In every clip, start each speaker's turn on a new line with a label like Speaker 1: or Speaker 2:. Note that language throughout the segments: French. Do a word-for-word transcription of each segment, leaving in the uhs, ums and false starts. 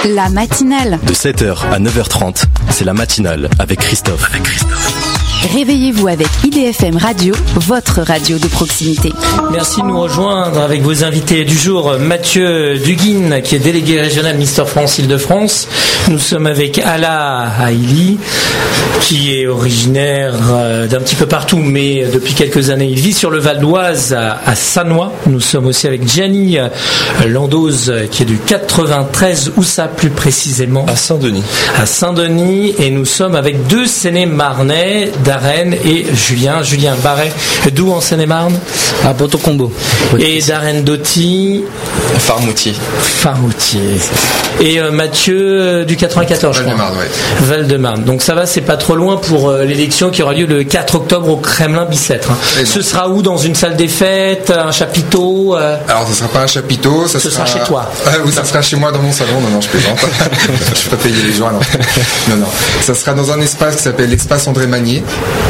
Speaker 1: La matinale.
Speaker 2: De sept heures à neuf heures trente, c'est la matinale avec Christophe. Avec Christophe.
Speaker 1: Réveillez-vous avec I D F M Radio, votre radio de proximité.
Speaker 3: Merci de nous rejoindre avec vos invités du jour. Mathieu Duguin, qui est délégué régional Mister France Île-de-France. Nous sommes avec Ala Haïli, qui est originaire d'un petit peu partout, mais depuis quelques années, il vit sur le Val d'Oise, à Sannois. Nous sommes aussi avec Gianni Landoz, qui est du quatre-vingt-treize. Où ça, plus précisément ?
Speaker 4: À Saint-Denis.
Speaker 3: À Saint-Denis. Et nous sommes avec deux Seine-et-Marnais, Darren et Julien. Julien Barret, d'où en Seine-et-Marne ?
Speaker 5: À Boto-Combo.
Speaker 3: Et Darren Doty.
Speaker 4: Farmoutier.
Speaker 3: Farmoutier. Et euh, Mathieu du quatre-vingt-quatorze, je crois.
Speaker 4: Val-de-Marne, ouais.
Speaker 3: Val-de-Marne. Donc ça va, c'est pas trop loin pour euh, l'élection qui aura lieu le quatre octobre au Kremlin-Bicêtre. Hein. Ce sera où ? Dans une salle des fêtes, un chapiteau euh...
Speaker 6: Alors, ce sera pas un chapiteau, ça
Speaker 3: ce
Speaker 6: sera...
Speaker 3: sera chez toi.
Speaker 6: Ah, oui, ça sera chez moi dans mon salon. Non, non, je plaisante. Je peux pas payer les gens, non. Non, non. Ça sera dans un espace qui s'appelle l'espace André Magnier.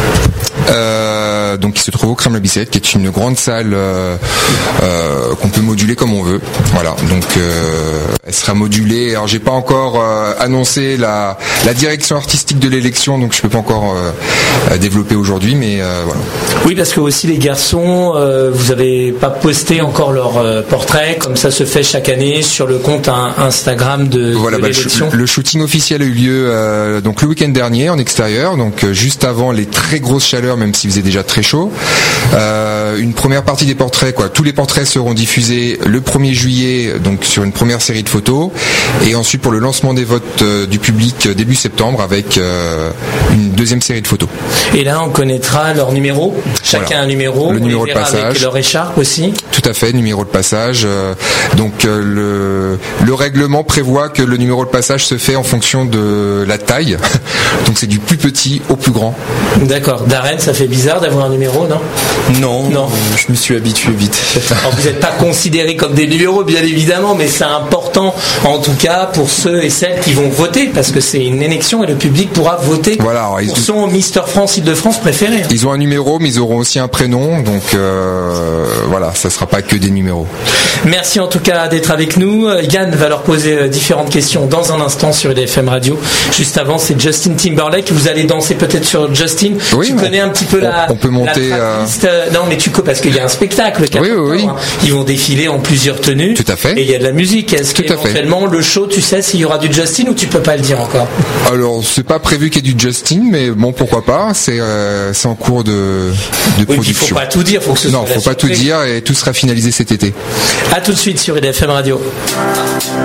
Speaker 6: Euh, donc qui se trouve au Kremlin-Bicêtre, qui est une grande salle euh, euh, qu'on peut moduler comme on veut. Voilà, donc euh, elle sera modulée. Alors j'ai pas encore euh, annoncé la, la direction artistique de l'élection, donc je peux pas encore euh, développer aujourd'hui, mais euh, voilà.
Speaker 3: Oui, parce que aussi les garçons, euh, vous avez pas posté encore leur euh, portrait, comme ça se fait chaque année sur le compte un, Instagram de,
Speaker 6: voilà,
Speaker 3: de
Speaker 6: bah,
Speaker 3: l'élection.
Speaker 6: Le, le shooting officiel a eu lieu euh, donc le week-end dernier en extérieur, donc euh, juste avant les très grosses chaleurs, même s'il faisait déjà très chaud. Euh, une première partie des portraits, quoi. Tous les portraits seront diffusés le premier juillet, donc sur une première série de photos, et ensuite pour le lancement des votes euh, du public euh, début septembre avec euh, une deuxième série de photos.
Speaker 3: Et là, on connaîtra leur numéro. Chacun voilà. Un numéro.
Speaker 6: Le
Speaker 3: on
Speaker 6: numéro
Speaker 3: les
Speaker 6: de passage.
Speaker 3: Avec leur écharpe aussi.
Speaker 6: Tout à fait, numéro de passage. Euh, donc euh, le, le règlement prévoit que le numéro de passage se fait en fonction de la taille. Donc c'est du plus petit au plus grand.
Speaker 3: D'accord. Darren, ça fait bizarre d'avoir un numéro, non ?
Speaker 4: Non,
Speaker 3: non.
Speaker 4: Je me suis habitué vite.
Speaker 3: Alors vous n'êtes pas considérés comme des numéros, bien évidemment, mais c'est important, en tout cas, pour ceux et celles qui vont voter, parce que c'est une élection et le public pourra voter
Speaker 6: voilà, alors,
Speaker 3: pour
Speaker 6: ils...
Speaker 3: son Mister France Île-de-France préféré.
Speaker 6: Ils ont un numéro, mais ils auront aussi un prénom, donc euh, voilà, ça ne sera pas que des numéros.
Speaker 3: Merci en tout cas d'être avec nous. Yann va leur poser différentes questions dans un instant sur I D F M Radio. Juste avant, c'est Justin Timberlake. Vous allez danser peut-être sur Justin.
Speaker 6: Oui,
Speaker 3: tu
Speaker 6: on,
Speaker 3: connais un petit peu
Speaker 6: on,
Speaker 3: la,
Speaker 6: on peut monter,
Speaker 3: la tracklist. Euh... Non, mais tu parce qu'il y a un spectacle.
Speaker 6: Oui, oui, oui.
Speaker 3: Hein. Ils vont défiler en plusieurs tenues.
Speaker 6: Tout à fait.
Speaker 3: Et il y a de la musique. Est-ce qu'éventuellement le show, tu sais s'il y aura du Justin ou tu peux pas le dire encore ?
Speaker 6: Alors, c'est pas prévu qu'il y ait du Justin, mais bon, pourquoi pas. C'est euh, c'est en cours de, de
Speaker 3: oui,
Speaker 6: production.
Speaker 3: Il faut pas tout dire. Faut que ce
Speaker 6: non,
Speaker 3: soit
Speaker 6: faut pas tout dire et tout sera finalisé cet été.
Speaker 3: À tout de suite sur I D F M Radio.